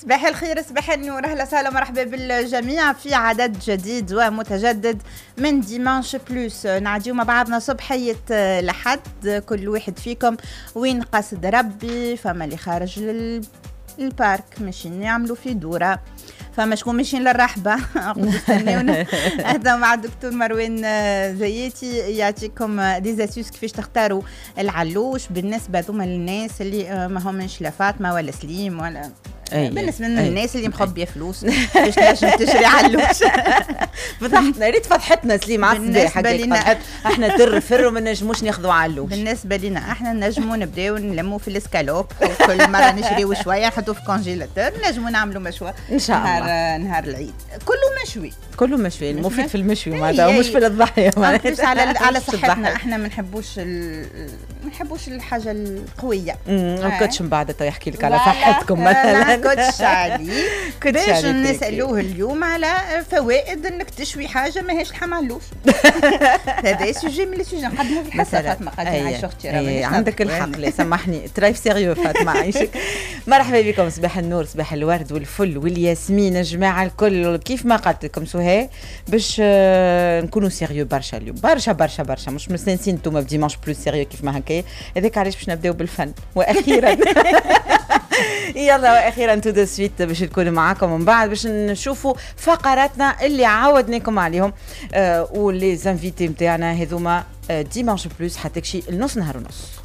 صباح الخير، صباح النور، اهلا وسهلا مرحبا بالجميع في عدد جديد ومتجدد من ديمانش بلوس. نعديو مع بعضنا صبحية لحد كل واحد فيكم وين قصد ربي. فما اللي خارج للبارك ماشيين يعملوا في دورة، فما شكون ماشيين للرحبة استناونا. هذا مع الدكتور مروان زياتي يعطيكم ديزاسيوس كيفاش تختاروا العلوش بالنسبة ذوما للناس اللي ما همش لا فاطمة ولا سليم ولا بالنسبه للناس اللي مخبيه فلوس باش تنجم تشري علوش. فتحتنا ريت فتحتنا سليم عسدي حقيقة احنا ترفر وما نجموش ناخذوا علوش. بالنسبه لنا احنا نجموا نبداو نلموا في الاسكالوب، كل مره نشريو شويه نحطوه في كونجيلاتور، نجموا نعملوا مشوى ان شاء الله نهار العيد. كله مشوي، كله مشوي، المفيد في المشوي معناتها مش في الضحيه معناتها على صحتنا. احنا ما نحبوش الحاجه القويه. ما كنتش من بعد يحكي لك على صحتكم مثلا، كنتش علي باش نسالوه اليوم على فوائد انك تشوي حاجه ماهيش الحمالوش. هذا سوجي من السوجي نقدموا في الحصه. فاطمه قالت لي عايشه اختي راه عندك الحق. لا سامحني ترايف سيريو فاطمه عايشك. مرحبا بكم، صباح النور، صباح الورد والفل والياسمين الجماعه الكل. كيف ما قلت لكم سهى باش نكونوا سيريو برشا اليوم، برشا برشا برشا، مش مستانسين انتم بديمانش بلوس سيريو كيف ما هكا. هذاك علاش باش نبداو بالفن واخيرا. يلا واخيرا تو دو سويت باش نكون معاكم من بعد باش نشوفوا فقراتنا اللي عودناكم عليهم ولي زانفيتي نتاعنا هذوما ديمانش بلوس حتى شي نص نهار ونص.